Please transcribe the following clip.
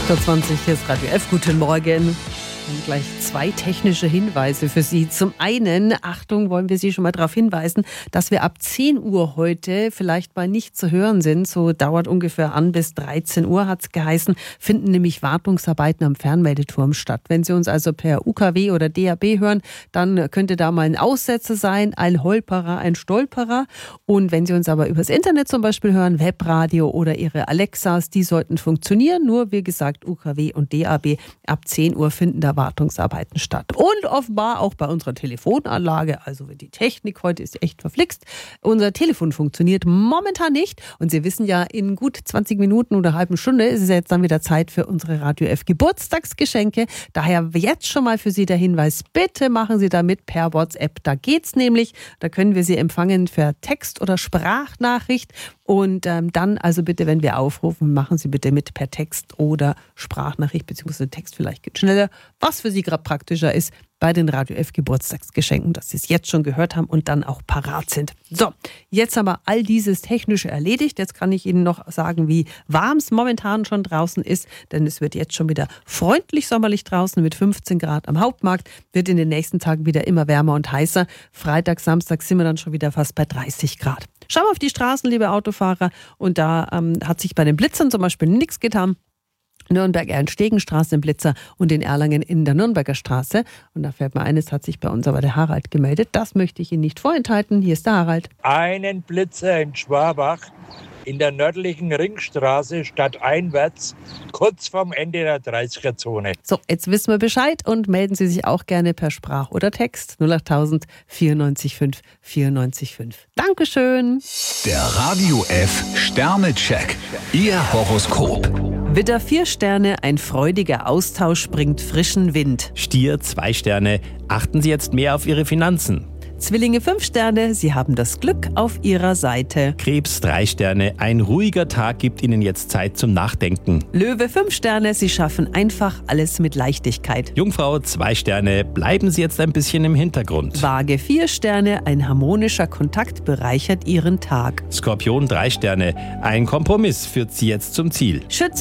8.20 Uhr, hier ist Radio F. Guten Morgen. Und gleich 2 technische Hinweise für Sie. Zum einen, Achtung, wollen wir Sie schon mal darauf hinweisen, dass wir ab 10 Uhr heute vielleicht mal nicht zu hören sind. So dauert ungefähr an bis 13 Uhr, hat es geheißen, finden nämlich Wartungsarbeiten am Fernmeldeturm statt. Wenn Sie uns also per UKW oder DAB hören, dann könnte da mal ein Aussetzer sein, ein Holperer, ein Stolperer. Und wenn Sie uns aber übers Internet zum Beispiel hören, Webradio oder Ihre Alexas, die sollten funktionieren. Nur, wie gesagt, UKW und DAB ab 10 Uhr finden da Wartungsarbeiten statt. Und offenbar auch bei unserer Telefonanlage, also die Technik heute ist echt verflixt. Unser Telefon funktioniert momentan nicht. Und Sie wissen ja, in gut 20 Minuten oder einer halben Stunde ist es jetzt dann wieder Zeit für unsere Radio F Geburtstagsgeschenke. Daher jetzt schon mal für Sie der Hinweis, bitte machen Sie da mit per WhatsApp. Da geht's nämlich, da können wir Sie empfangen für Text- oder Sprachnachricht. Und dann also bitte, wenn wir aufrufen, machen Sie bitte mit per Text oder Sprachnachricht, beziehungsweise Text vielleicht geht schneller, was für Sie gerade praktischer ist bei den Radio F Geburtstagsgeschenken, dass Sie es jetzt schon gehört haben und dann auch parat sind. So, jetzt haben wir all dieses Technische erledigt. Jetzt kann ich Ihnen noch sagen, wie warm es momentan schon draußen ist, denn es wird jetzt schon wieder freundlich sommerlich draußen mit 15 Grad am Hauptmarkt, wird in den nächsten Tagen wieder immer wärmer und heißer. Freitag, Samstag sind wir dann schon wieder fast bei 30 Grad. Schauen wir auf die Straßen, liebe Autofahrer, und da hat sich bei den Blitzern zum Beispiel nichts getan. Nürnberg-Ernstegenstraße im Blitzer und in Erlangen in der Nürnberger Straße. Und da fällt mir ein, es hat sich bei uns aber der Harald gemeldet. Das möchte ich Ihnen nicht vorenthalten. Hier ist der Harald. Einen Blitzer in Schwabach in der nördlichen Ringstraße stadteinwärts, kurz vorm Ende der 30er-Zone. So, jetzt wissen wir Bescheid und melden Sie sich auch gerne per Sprach- oder Text 08000 94 5 94 5. Dankeschön. Der Radio F Sternecheck. Ihr Horoskop. Widder 4 Sterne, ein freudiger Austausch bringt frischen Wind. Stier 2 Sterne, achten Sie jetzt mehr auf Ihre Finanzen. Zwillinge 5 Sterne, Sie haben das Glück auf Ihrer Seite. Krebs 3 Sterne, ein ruhiger Tag gibt Ihnen jetzt Zeit zum Nachdenken. Löwe 5 Sterne, Sie schaffen einfach alles mit Leichtigkeit. Jungfrau 2 Sterne, bleiben Sie jetzt ein bisschen im Hintergrund. Waage 4 Sterne, ein harmonischer Kontakt bereichert Ihren Tag. Skorpion 3 Sterne, ein Kompromiss führt Sie jetzt zum Ziel. Schütze